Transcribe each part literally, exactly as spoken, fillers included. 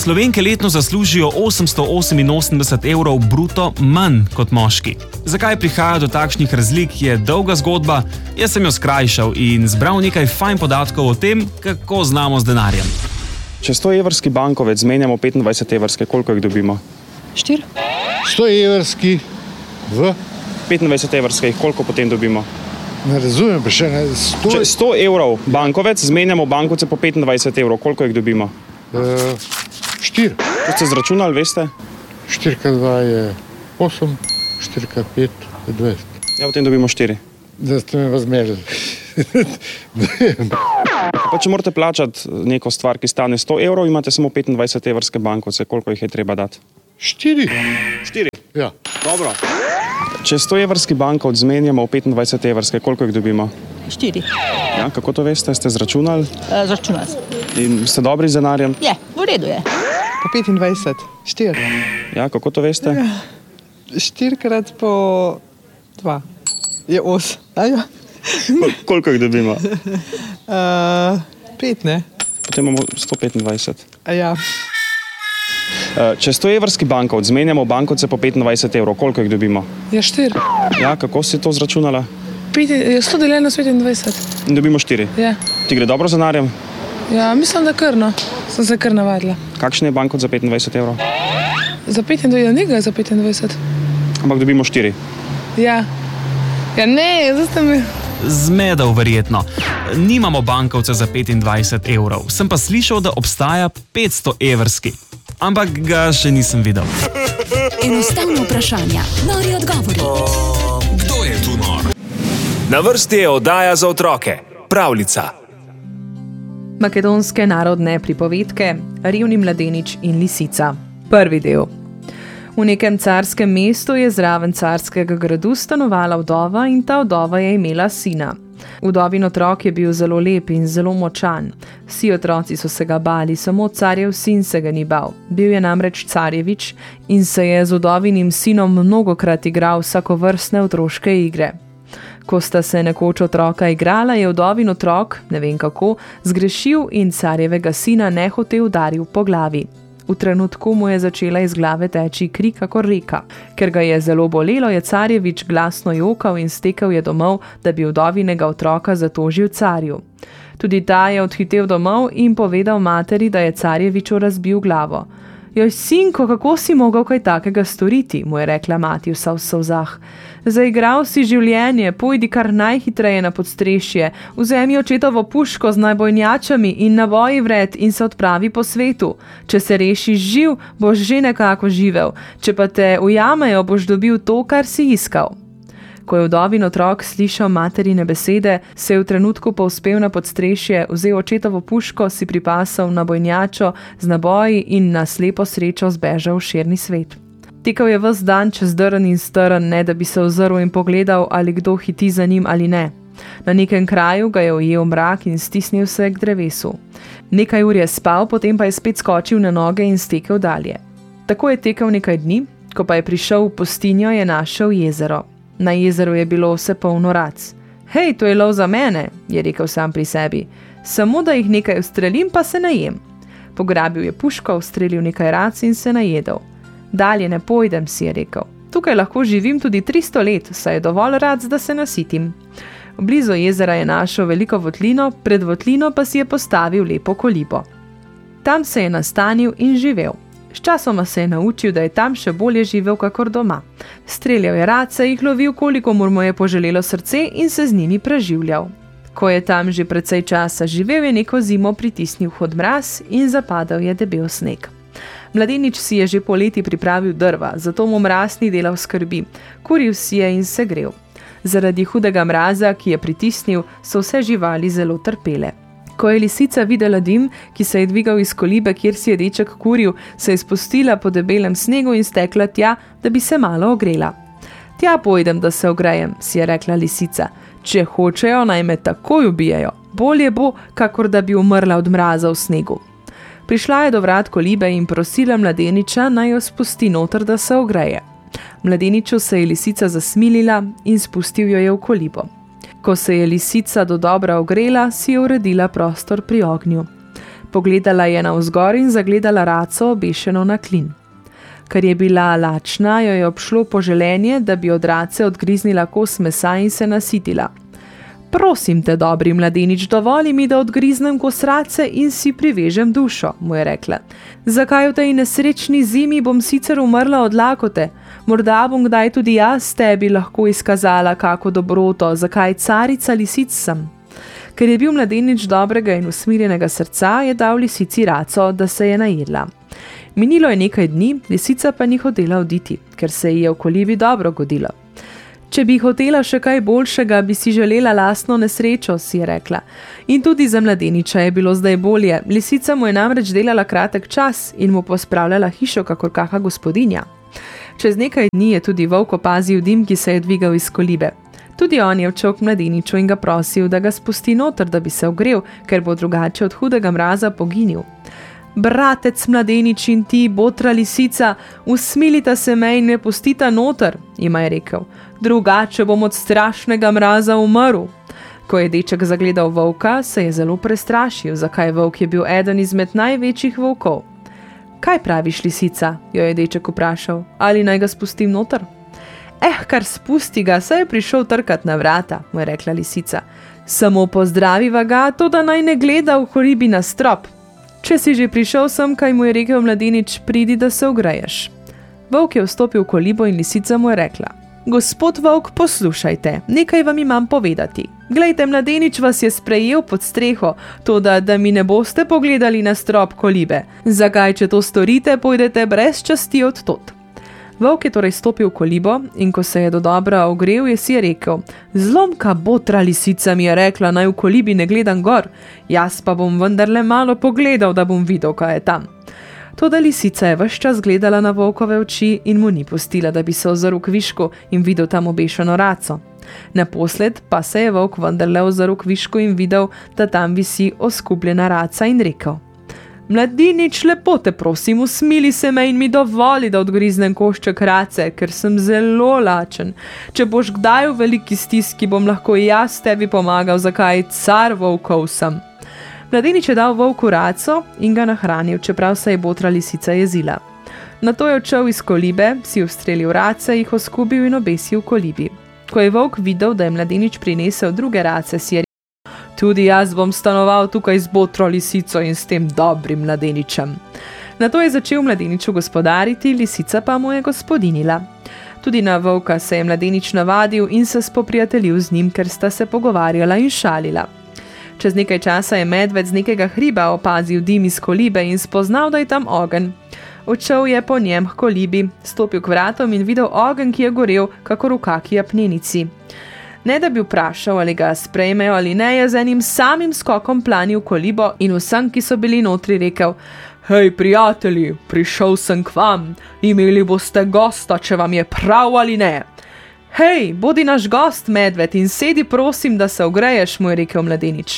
Slovenke letno zaslužijo osemsto oseminosemdeset evrov bruto manj kot moški. Zakaj prihaja do takšnih razlik, je dolga zgodba. Jaz sem jo skrajšal in zbral nekaj fajn podatkov o tem, kako znamo z denarjem. Če sto evrski bankovec zmenjamo petindvajset evrske, koliko jih dobimo? Štir. sto evrski v? petindvajset evrskih, koliko potem dobimo? Ne razumem, pa še ne. sto... Če sto evrov bankovec zmenjamo bankovce po petindvajset evrov, koliko jih dobimo? Uh, štir. To ste zračunali, veste? štirka dva je osem, štirka pet je dvajset. Ja, potem dobimo štiri. Da ste me razmerili. Pa če morate plačati neko stvar, ki stane sto evrov, imate samo petindvajset evrske bankovce, koliko jih je treba dati? Štiri. Štiri? Ja. Dobro. Če sto evrski bankovc zmenjamo v petindvajset evrske, koliko jih dobimo? Štiri. Ja, kako to veste? Ste zračunali? E, zračunali sem. In ste dobri z denarjem? Je, v redu je. Po petindvajset. Štir. Ja, kako to veste? Štirkrat po dva. Je os. Ja. Kol koliko jih dobimo? Uh, pet, ne? Potem imamo sto petindvajset. A ja. Če sto evrski bankovc zmenjamo bankovce po petindvajset evrov, koliko jih dobimo? Je štir. Ja, kako si to zračunala? sto deljeno s petindvajset. In dobimo štiri. Ja. Ti gre dobro z denarjem? Ja, mislim, da krno. Sem se kar navadila. Kakšen je bankovc za petindvajset evrov? Za petindvajset, nekaj za petindvajset. Ampak dobimo štiri. Ja. Ja, ne, zdaj ste mi... Zmedel verjetno. Nimamo bankovca za petindvajset evrov. Sem pa slišal, da obstaja petsto evrski. Ampak ga še nisem videl. Enostavno vprašanja, nori odgovori. O, kdo je tu nor? Na vrsti je oddaja za otroke. Pravljica. Makedonske narodne pripovedke Revni mladenič in lisica. Prvi del. V nekem carskem mestu je zraven carskega gradu stanovala vdova in ta vdova je imela sina. Vdovin otrok je bil zelo lep in zelo močan. Vsi otroci so se ga bali, samo carjev sin se ga ni bal. Bil je namreč carjevič in se je z vdovinim sinom mnogokrat igral vsakovrstne otroške igre. Ko sta se nekoč otroka igrala, je vdovin otrok, ne vem kako, zgrešil in carjevega sina nehote udaril po glavi. V trenutku mu je začela iz glave teči kri kakor reka. Ker ga je zelo bolelo, je carjevič glasno jokal in stekel je domov, da bi vdovinega otroka zatožil carju. Tudi ta je odhitel domov in povedal materi, da je carjeviču razbil glavo. Joj, sinko, kako si mogel kaj takega storiti, mu je rekla mati vsa v solzah. Zaigral si življenje, pojdi kar najhitreje na podstrešje, vzemi očetovo puško z najbojnjačami in naboji vred in se odpravi po svetu. Če se rešiš živ, boš že nekako živel, če pa te ujamejo, boš dobil to, kar si iskal. Ko je vdovin otrok slišal materine besede, se je v trenutku povzpel na podstrešje, vzel očetovo puško, si pripasal na bojnjačo z naboji in na slepo srečo zbežal v širni svet. Tekal je ves dan čez drn in strn, ne da bi se ozrl in pogledal, ali kdo hiti za njim ali ne. Na nekem kraju ga je ujel mrak in stisnil se k drevesu. Nekaj ur je spal, potem pa je spet skočil na noge in stekel dalje. Tako je tekel nekaj dni, ko pa je prišel v pustinjo, je našel jezero. Na jezeru je bilo vse polno rac. Hej, to je lov za mene, je rekel sam pri sebi. Samo da jih nekaj ustrelim, pa se najem. Pograbil je puško, ustrelil nekaj rac in se najedel. Dalje ne pojdem, si je rekel. Tukaj lahko živim tudi tristo let, saj je dovolj rac, da se nasitim. Blizu jezera je našel veliko votlino, pred votlino pa si je postavil lepo kolibo. Tam se je nastanil in živel. Sčasoma se je naučil, da je tam še bolje živel kakor doma. Streljal je race, jih lovil, koliko mu je poželelo srce in se z njimi preživljal. Ko je tam že precej časa živel, je neko zimo pritisnil hud mraz in zapadal je debel sneg. Mladenič si je že poleti pripravil drva, zato mu mraz ni delal skrbi. Kuril si je in se grel. Zaradi hudega mraza, ki je pritisnil, so vse živali zelo trpele. Ko je lisica videla dim, ki se je dvigal iz kolibe, kjer si je deček kuril, se je spustila po debelem snegu in stekla tja, da bi se malo ogrela. Tja pojdem, da se ogrejem, si je rekla lisica. Če hočejo, naj me takoj ubijajo. Bolje bo, kakor da bi umrla od mraza v snegu. Prišla je do vrat kolibe in prosila mladeniča, naj jo spusti noter, da se ogreje. Mladeniču se je lisica zasmilila in spustil jo je v kolibo. Ko se je lisica do dobra ogrela, si je uredila prostor pri ognju. Pogledala je navzgor in zagledala raco obešeno na klin. Ker je bila lačna, jo je obšlo poželenje, da bi od race odgriznila kos mesa in se nasitila. Prosim te, dobri mladenič, dovoli mi, da odgriznem kos race in si privežem dušo, mu je rekla. Zakaj v tej nesrečni zimi bom sicer umrla od lakote? Morda bom kdaj tudi jaz tebi lahko izkazala kako dobroto, zakaj carica lisic sem. Ker je bil mladenič dobrega in usmirjenega srca, je dal lisici raco, da se je najedla. Minilo je nekaj dni, lisica pa ni hotela oditi, ker se ji je v kolibi dobro godilo. Če bi hotela še kaj boljšega, bi si želela lastno nesrečo, si je rekla. In tudi za mladeniča je bilo zdaj bolje. Lisica mu je namreč delala kratek čas in mu pospravljala hišo kakor kaka gospodinja. Čez nekaj dni je tudi volk opazil dim, ki se je dvigal iz kolibe. Tudi on je odšel k mladeniču in ga prosil, da ga spusti noter, da bi se ogrel, ker bo drugače od hudega mraza poginil. Bratec mladenič in ti, botra lisica, usmilita se me in me pustita noter, jima je rekel. Drugače bom od strašnega mraza umrl. Ko je deček zagledal volka, se je zelo prestrašil, zakaj volk je bil eden izmed največjih volkov. Kaj praviš, lisica? Jo je deček vprašal. Ali naj ga spustim noter? Eh, kar spusti ga, saj je prišel trkat na vrata, mu je rekla lisica. Samo pozdraviva ga, to da naj ne gleda v kolibi na strop. Če si že prišel sem, kaj mu je rekel mladenič, pridi, da se ogreješ. Volk je vstopil v kolibo in lisica mu je rekla. Gospod volk, poslušajte, nekaj vam imam povedati. Glejte, mladenič vas je sprejel pod streho, toda da mi ne boste pogledali na strop kolibe. Zakaj, če to storite, pojdete brez časti od tot. Volk je torej stopil v kolibo in ko se je do dobra ogrel, je si je rekel, zlomka botra lisica mi je rekla, naj v kolibi ne gledam gor, jaz pa bom vendarle malo pogledal, da bom videl, kaj je tam. Toda lisica je ves čas gledala na volkove oči in mu ni pustila, da bi se ozrl k višku in videl tam obešeno raco. Naposled pa se je volk vendarle ozrl k višku in videl, da tam visi oskubljena raca in rekel. Mladinič, lepo te prosim, usmili se me in mi dovoli, da odgriznem košček race, ker sem zelo lačen. Če boš kdaj v veliki stiski, bom lahko jaz tebi pomagal, zakaj car volkov sem. Mladenič je dal volku raco in ga nahranil, čeprav se je botra lisica jezila. Nato je odšel iz kolibe, si ustrelil race, jih oskubil in obesil v kolibi. Ko je volk videl, da je mladenič prinesel druge race, si je rekel, tudi jaz bom stanoval tukaj z botro lisico in s tem dobrim mladeničem. Nato je začel mladeniču gospodariti, lisica pa mu je gospodinila. Tudi na volka se je mladenič navadil in se spoprijateljil z njim, ker sta se pogovarjala in šalila. Čez nekaj časa je medved z nekega hriba opazil dim iz kolibe in spoznal, da je tam ogenj. Odšel je po njem k kolibi, stopil k vratom in videl ogenj, ki je gorel, kakor v kaki apnenici. Ne da bi vprašal, ali ga sprejmejo ali ne, je z enim samim skokom planil kolibo in vsem, ki so bili notri, rekel, hej, prijatelji, prišel sem k vam, imeli boste gosta, če vam je prav ali ne. Hej, bodi naš gost, medved, in sedi prosim, da se ogreješ, mu je rekel mladenič.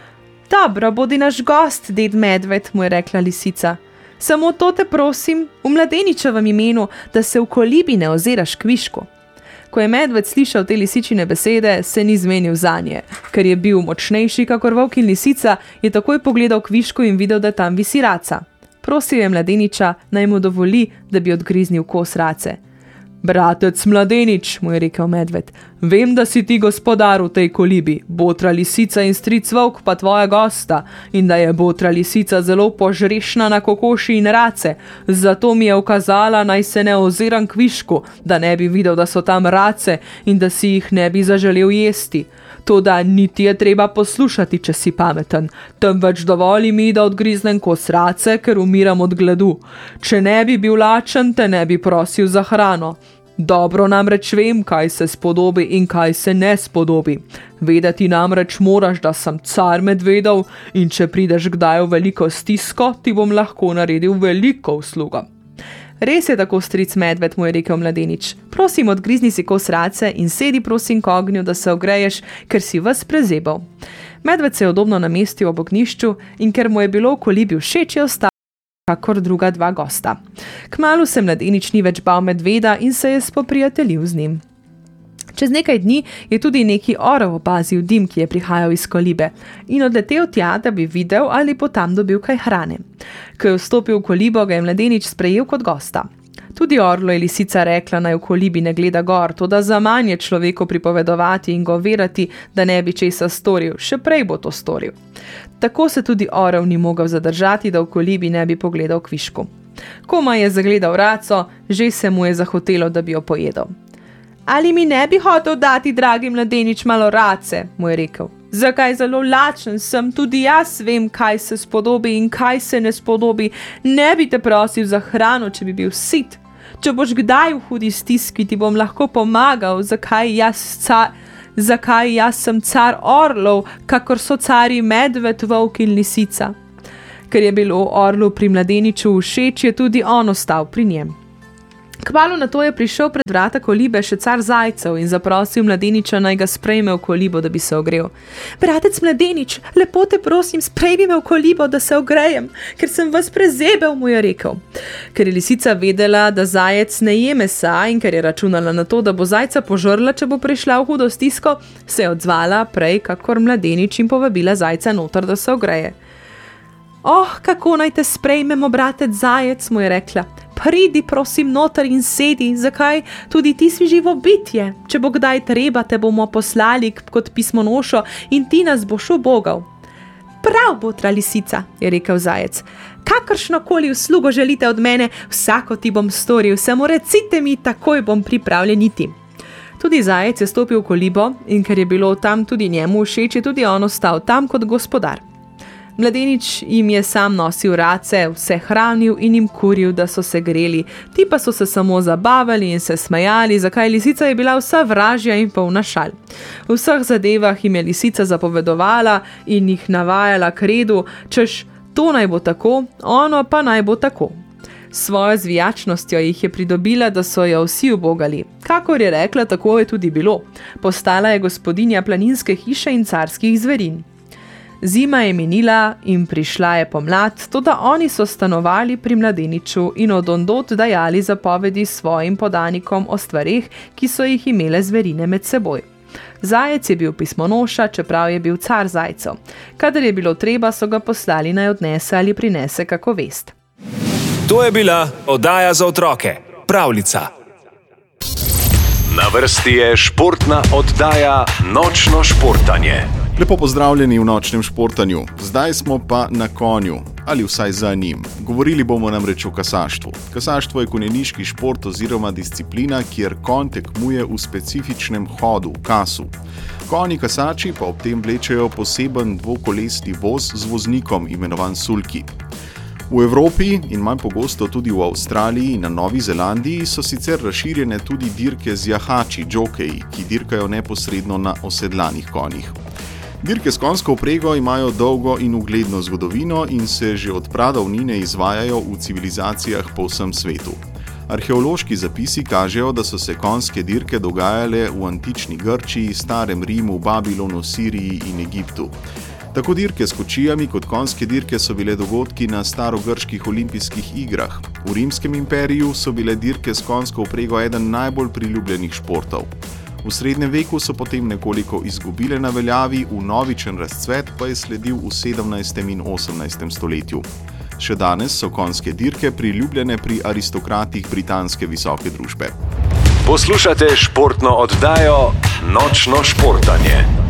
Dobro, bodi naš gost, ded medved, mu je rekla lisica. Samo to te prosim, v mladeničevem imenu, da se v kolibi ne oziraš k višku. Ko je medved slišal te lisičine besede, se ni zmenil zanje. Ker je bil močnejši kakor volk in lisica, je takoj pogledal k višku in videl, da tam visi raca. Prosil je mladeniča, naj mu dovoli, da bi odgriznil kos race. Bratec mladenič, mu je rekel medved, vem, da si ti gospodar v tej kolibi, botra lisica in stric volk pa tvoja gosta in da je botra lisica zelo požrešna na kokoši in race, zato mi je ukazala, naj se ne oziram k višku, da ne bi videl, da so tam race in da si jih ne bi zaželel jesti. Toda niti je treba poslušati, če si pameten, temveč dovoli mi, da odgriznem kos race, ker umiram od gladu. Če ne bi bil lačen, te ne bi prosil za hrano. Dobro namreč vem, kaj se spodobi in kaj se ne spodobi. Vedeti namreč moraš, da sem car medvedov in če prideš kdaj v veliko stisko, ti bom lahko naredil veliko uslugo. Res je tako, stric medved, mu je rekel mladenič. Prosim, odgrizni si kos race in sedi prosim k ognju, da se ogreješ, ker si ves prezebal. Medved se je udobno namestil ob ognjišču in ker mu je bilo v kolibi všeč, je ostal kakor druga dva gosta. Kmalu se mladenič ni več bal medveda in se je spoprijateljil z njim. Čez nekaj dni je tudi neki orel opazil dim, ki je prihajal iz kolibe in odletel tja, da bi videl, ali bo tam dobil kaj hrane. Ko je vstopil v kolibo, ga je mladenič sprejel kot gosta. Tudi orlu je lisica rekla, naj v kolibi ne gleda gor, toda zaman je človeku pripovedovati in govoriti, da ne bi česa storil, še prej bo to storil. Tako se tudi orel ni mogel zadržati, da v kolibi ne bi pogledal kvišku. Komaj je zagledal raco, že se mu je zahotelo, da bi jo pojedel. Ali mi ne bi hotel dati, dragi mladenič, malo race, mu je rekel. Zakaj zelo lačen sem, tudi jaz vem, kaj se spodobi in kaj se ne spodobi. Ne bi te prosil za hrano, če bi bil sit. Če boš kdaj v hudi stiski, ti bom lahko pomagal, zakaj jaz, car, zakaj jaz sem car orlov, kakor so cari medved, volk in lisica. Ker je bilo orlu pri mladeniču všeč, je tudi on ostal pri njem. Kmalu na to je prišel pred vrata kolibe še car zajcev in zaprosil mladeniča, naj ga sprejme v kolibo, da bi se ogrel. Bratec mladenič, lepo te prosim, sprejmi me v kolibo, da se ogrejem, ker sem vas prezebel, mu je rekel. Ker je lisica vedela, da zajec ne je mesa in ker je računala na to, da bo zajca požrla, če bo prišla v hudo stisko, se je odzvala prej, kakor mladenič in povabila zajca noter, da se ogreje. Oh, kako naj te sprejmemo, bratec zajec, mu je rekla. Pridi, prosim, noter in sedi, zakaj? Tudi ti si živo bitje. Če bo kdaj treba, te bomo poslali kot pismonošo in ti nas boš ubogal. Prav, botra lisica, je rekel zajec. Kakršnokoli uslugo želite od mene, vsako ti bom storil, samo recite mi, takoj bom pripravljen iti. Tudi zajec je stopil v kolibo in ker je bilo tam tudi njemu všeč, je tudi on ostal tam kot gospodar. Mladenič jim je sam nosil race, vse hranil in jim kuril, da so se greli. Ti pa so se samo zabavali in se smejali, zakaj lisica je bila vsa vražja in polna šal. V vseh zadevah jim je lisica zapovedovala in jih navajala k redu, češ to naj bo tako, ono pa naj bo tako. Svojo zvijačnostjo jih je pridobila, da so jo vsi ubogali. Kakor je rekla, tako je tudi bilo. Postala je gospodinja planinske hiše in carskih zverin. Zima je minila in prišla je pomlad, toda oni so stanovali pri mladeniču in od ondot dajali zapovedi svojim podanikom o stvareh, ki so jih imele zverine med seboj. Zajec je bil pismonoša, čeprav je bil car zajcev. Kadar je bilo treba, so ga poslali naj odnese ali prinese kako vest. To je bila oddaja za otroke, Pravljica. Na vrsti je športna oddaja Nočno športanje. Lepo pozdravljeni v Nočnem športanju. Zdaj smo pa na konju, ali vsaj za njim. Govorili bomo namreč o kasaštvu. Kasaštvo je konjeniški šport oziroma disciplina, kjer konj tekmuje v specifičnem hodu, kasu. Konji kasači pa ob tem vlečejo poseben dvokolesni voz z voznikom, imenovan sulki. V Evropi in manj pogosto tudi v Avstraliji in na Novi Zelandiji so sicer razširjene tudi dirke z jahači, džokeji, ki dirkajo neposredno na osedlanih konjih. Dirke s konjsko vprego imajo dolgo in ugledno zgodovino in se že od pradavnine izvajajo v civilizacijah po vsem svetu. Arheološki zapisi kažejo, da so se konjske dirke dogajale v antični Grčiji, starem Rimu, Babilonu, Siriji in Egiptu. Tako dirke s kočijami kot konjske dirke so bile dogodki na starogrških olimpijskih igrah. V Rimskem imperiju so bile dirke s konjsko vprego eden najbolj priljubljenih športov. V srednjem veku so potem nekoliko izgubile na veljavi, vnovičen razcvet pa je sledil v sedemnajstem in osemnajstem stoletju. Še danes so konjske dirke priljubljene pri aristokratih britanske visoke družbe. Poslušate športno oddajo Nočno športanje.